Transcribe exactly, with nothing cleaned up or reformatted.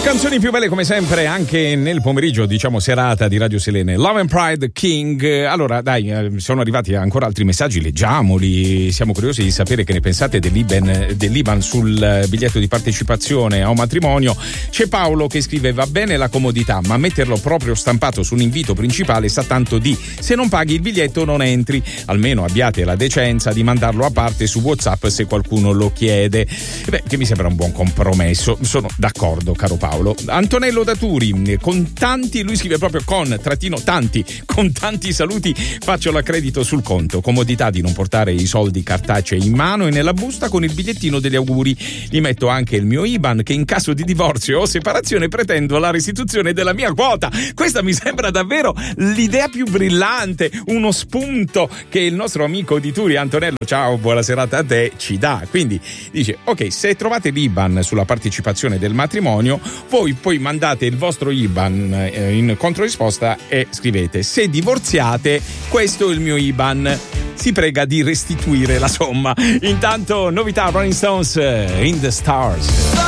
Canzoni più belle come sempre anche nel pomeriggio, diciamo serata di Radio Selene. Love and Pride King. Allora dai, sono arrivati ancora altri messaggi, leggiamoli. Siamo curiosi di sapere che ne pensate dell'Iban, dell'Iban sul biglietto di partecipazione a un matrimonio. C'è Paolo che scrive: va bene la comodità, ma metterlo proprio stampato su un invito principale sa tanto di se non paghi il biglietto non entri. Almeno abbiate la decenza di mandarlo a parte su WhatsApp se qualcuno lo chiede. Beh, che mi sembra un buon compromesso. Sono d'accordo, caro Paolo. Antonello da Turi, con tanti, lui scrive proprio con trattino tanti, con tanti saluti faccio l'accredito sul conto, comodità di non portare i soldi cartacei in mano e nella busta con il bigliettino degli auguri, gli metto anche il mio I B A N che in caso di divorzio o separazione pretendo la restituzione della mia quota. Questa mi sembra davvero l'idea più brillante, uno spunto che il nostro amico di Turi, Antonello, ciao, buona serata a te, ci dà. Quindi dice: ok, se trovate l'I B A N sulla partecipazione del matrimonio, voi poi mandate il vostro I B A N in controrisposta e scrivete: se divorziate, questo è il mio I B A N, si prega di restituire la somma. Intanto novità, Rolling Stones, In the Stars.